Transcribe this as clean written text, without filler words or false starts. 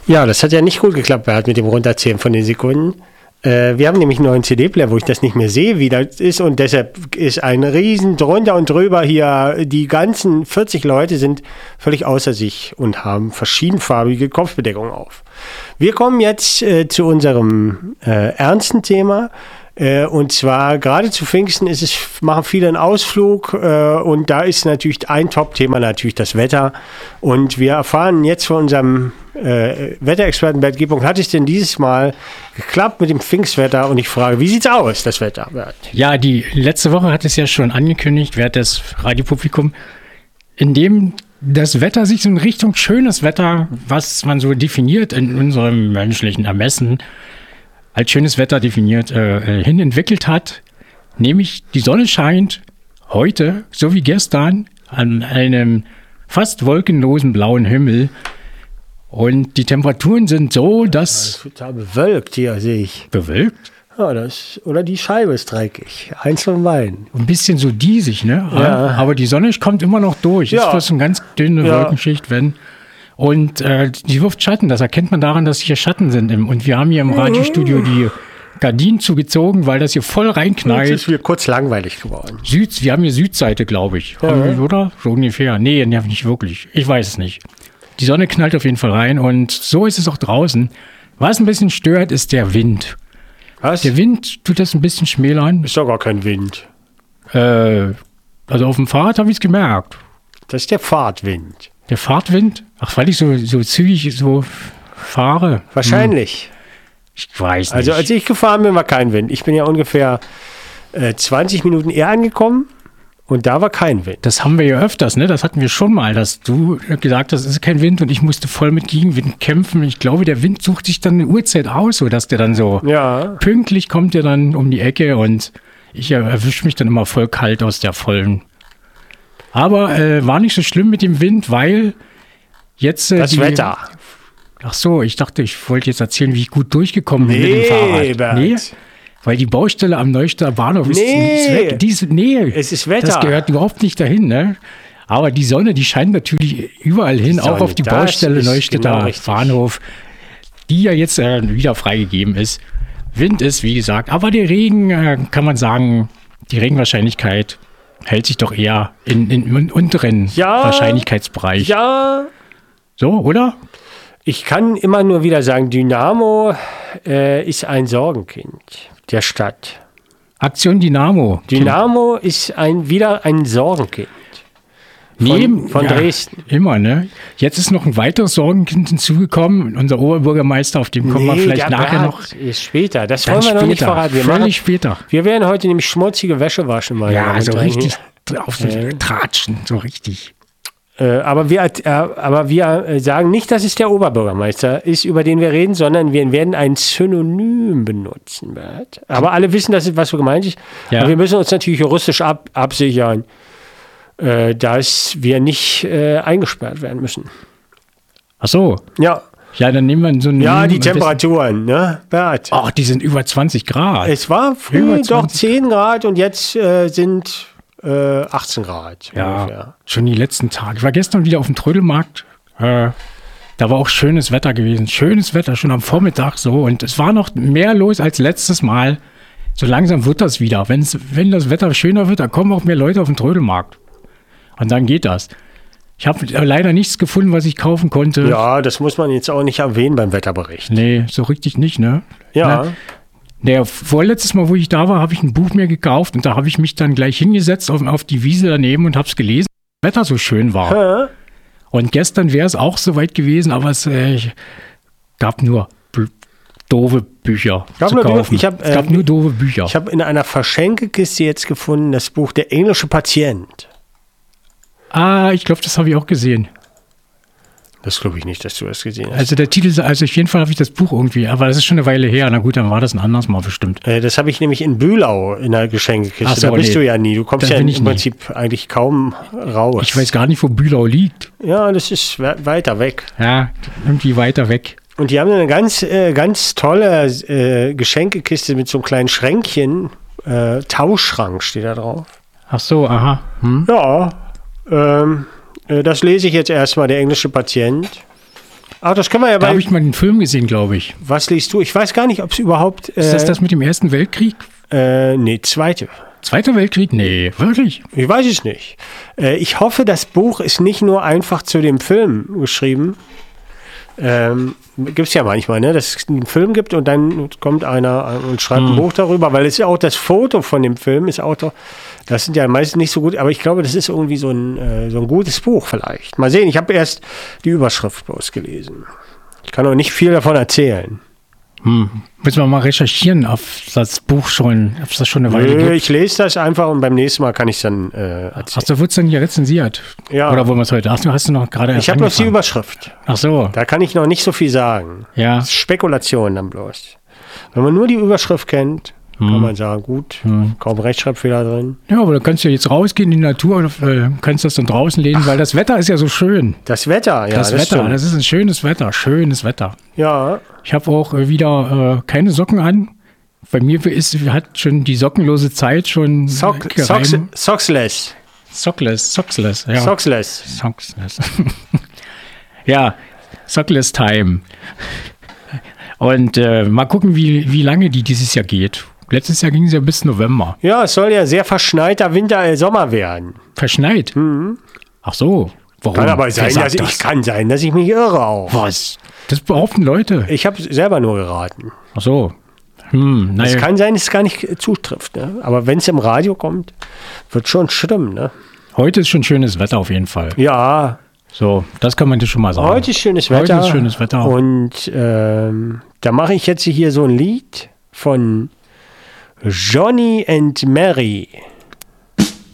Ja, das hat ja nicht gut geklappt, Bert, mit dem Runterzählen von den Sekunden. Wir haben nämlich einen neuen CD-Player, wo ich das nicht mehr sehe, wie das ist. Und deshalb ist ein Riesen drunter und drüber hier. Die ganzen 40 Leute sind völlig außer sich und haben verschiedenfarbige Kopfbedeckungen auf. Wir kommen jetzt zu unserem ernsten Thema. Und zwar gerade zu Pfingsten machen viele einen Ausflug und da ist natürlich ein Top-Thema natürlich das Wetter. Und wir erfahren jetzt von unserem Wetterexperten Bert G. Hat es denn dieses Mal geklappt mit dem Pfingstwetter? Und ich frage, wie sieht's aus, das Wetter, Bert? Ja, die letzte Woche hat es ja schon angekündigt, wer das Radiopublikum, indem das Wetter sich so in Richtung schönes Wetter, was man so definiert in unserem menschlichen Ermessen, als schönes Wetter definiert, hin entwickelt hat. Nämlich die Sonne scheint heute, so wie gestern, an einem fast wolkenlosen blauen Himmel. Und die Temperaturen sind so, dass... Das ist total bewölkt hier, sehe ich. Bewölkt? Ja, oder die Scheibe ist dreckig. Eins von beiden. Ein bisschen so diesig, ne? Ja. Aber die Sonne kommt immer noch durch. Ja. Ist fast eine ganz dünne Wolkenschicht, wenn... Und die wirft Schatten, das erkennt man daran, dass hier Schatten sind. Und wir haben hier im Radiostudio die Gardinen zugezogen, weil das hier voll reinknallt. Jetzt ist wieder kurz langweilig geworden. Wir haben hier Südseite, glaube ich. Ja. Oder? So ungefähr. Nee, nicht wirklich. Ich weiß es nicht. Die Sonne knallt auf jeden Fall rein und so ist es auch draußen. Was ein bisschen stört, ist der Wind. Was? Der Wind tut das ein bisschen schmälern. Ist doch gar kein Wind. Also auf dem Fahrrad habe ich es gemerkt. Das ist der Fahrtwind. Der Fahrtwind? Ach, weil ich so zügig so fahre. Wahrscheinlich. Ich weiß nicht. Also als ich gefahren bin, war kein Wind. Ich bin ja ungefähr 20 Minuten eher angekommen und da war kein Wind. Das haben wir ja öfters, ne? Das hatten wir schon mal, dass du gesagt hast, es ist kein Wind und ich musste voll mit Gegenwind kämpfen. Ich glaube, der Wind sucht sich dann eine Uhrzeit aus, sodass der dann so pünktlich kommt, der dann um die Ecke und ich erwische mich dann immer voll kalt aus der vollen. Aber war nicht so schlimm mit dem Wind, weil jetzt... das Wetter. Ach so, ich dachte, ich wollte jetzt erzählen, wie ich gut durchgekommen bin mit dem Fahrrad. Bert. Nee, weil die Baustelle am Neustädter Bahnhof ist weg. Es ist Wetter. Das gehört überhaupt nicht dahin, ne? Aber die Sonne, die scheint natürlich überall hin, auch auf die Baustelle Neustädter Bahnhof, die ja jetzt wieder freigegeben ist. Wind ist, wie gesagt, aber der Regen, kann man sagen, die Regenwahrscheinlichkeit hält sich doch eher in unteren Wahrscheinlichkeitsbereich. Ja. So, oder? Ich kann immer nur wieder sagen, Dynamo ist ein Sorgenkind der Stadt. Aktion Dynamo. Dynamo ist wieder ein Sorgenkind. Von Dresden. Immer, ne? Jetzt ist noch ein weiteres Sorgenkind hinzugekommen. Unser Oberbürgermeister, auf dem kommen wir vielleicht nachher noch. Ist später. Das wollen wir noch nicht verraten. Völlig später. Wir werden heute nämlich schmutzige Wäsche waschen. Ja, so richtig auf Tratschen, so richtig. Aber wir sagen nicht, dass es der Oberbürgermeister ist, über den wir reden, sondern wir werden ein Synonym benutzen, Bert. Aber alle wissen, was so gemeint ist. Ja. Aber wir müssen uns natürlich juristisch absichern, dass wir nicht eingesperrt werden müssen. Ach so. Ja. Ja, dann nehmen wir so einen... Ja, die Temperaturen, ne, Bert? Ach, die sind über 20 Grad. Es war früher doch 10 Grad und jetzt sind 18 Grad. Ja, ungefähr. Schon die letzten Tage. Ich war gestern wieder auf dem Trödelmarkt. Da war auch schönes Wetter gewesen. Schönes Wetter, schon am Vormittag so. Und es war noch mehr los als letztes Mal. So langsam wird das wieder. Wenn das Wetter schöner wird, dann kommen auch mehr Leute auf den Trödelmarkt. Und dann geht das. Ich habe leider nichts gefunden, was ich kaufen konnte. Ja, das muss man jetzt auch nicht erwähnen beim Wetterbericht. Nee, so richtig nicht, ne? Ja. Vorletztes Mal, wo ich da war, habe ich ein Buch mir gekauft und da habe ich mich dann gleich hingesetzt auf die Wiese daneben und habe es gelesen, weil das Wetter so schön war. Hä? Und gestern wäre es auch soweit gewesen, aber es gab nur doofe Bücher zu kaufen. Es gab nur doofe Bücher. Ich habe in einer Verschenkekiste jetzt gefunden das Buch Der englische Patient. Ah, ich glaube, das habe ich auch gesehen. Das glaube ich nicht, dass du das gesehen hast. Also der Titel, auf jeden Fall habe ich das Buch irgendwie, aber das ist schon eine Weile her. Na gut, dann war das ein anderes Mal bestimmt. Das habe ich nämlich in Bühlau in der Geschenkekiste. So, da bist du ja nie. Du kommst ja im Prinzip eigentlich kaum raus. Ich weiß gar nicht, wo Bühlau liegt. Ja, das ist weiter weg. Ja, irgendwie weiter weg. Und die haben eine ganz tolle Geschenkekiste mit so einem kleinen Schränkchen. Tauschschrank steht da drauf. Ach so, aha. Ja, das lese ich jetzt erstmal, Der englische Patient. Ach, das können wir ja Da habe ich mal einen Film gesehen, glaube ich. Was liest du? Ich weiß gar nicht, ob es überhaupt... Ist das mit dem Ersten Weltkrieg? Nee, Zweite. Zweiter Weltkrieg? Nee, wirklich? Ich weiß es nicht. Ich hoffe, das Buch ist nicht nur einfach zu dem Film geschrieben. Gibt es ja manchmal, ne? Dass es einen Film gibt und dann kommt einer und schreibt ein Buch darüber, weil es ja auch das Foto von dem Film ist auch, das sind ja meistens nicht so gut, aber ich glaube, das ist irgendwie so ein gutes Buch vielleicht. Mal sehen, ich habe erst die Überschrift bloß gelesen. Ich kann auch nicht viel davon erzählen. Müssen wir mal recherchieren, ob das Buch schon, ob es das schon eine Weile gibt. Ich lese das einfach und beim nächsten Mal kann ich es dann erzählen. Ach so, wird es dann hier rezensiert? Ja. Oder wollen wir es heute? Ach, hast du noch gerade erst Ich habe bloß die angefangen. Überschrift. Ach so. Da kann ich noch nicht so viel sagen. Ja. Das ist Spekulation dann bloß. Wenn man nur die Überschrift kennt, kann man sagen, gut, kaum Rechtschreibfehler drin. Ja, aber da kannst du jetzt rausgehen in die Natur und kannst das dann draußen lesen, weil das Wetter ist ja so schön. Das Wetter, ja. Das Wetter, stimmt. das ist ein schönes Wetter. Ja, Ich habe auch wieder keine Socken an. Bei mir hat schon die sockenlose Zeit schon Socksless. Sockless, ja. Socksless. Sockless. Ja, Sockless Time. Und mal gucken, wie lange die dieses Jahr geht. Letztes Jahr ging es ja bis November. Ja, es soll ja sehr verschneiter Sommer werden. Verschneit? Ach so. Warum? Kann aber Wer sein, sagt kann sein, dass ich mich irre auch. Was? Das behaupten Leute. Ich habe selber nur geraten. Ach so. Es Naja. kann sein, dass es gar nicht zutrifft. Ne? Aber wenn es im Radio kommt, wird schon stimmen. Ne? Heute ist schon schönes Wetter auf jeden Fall. Ja, So, das kann man dir schon mal sagen. heute ist schönes Wetter. Heute ist schönes Wetter. Und da mache ich jetzt hier so ein Lied von Johnny and Mary.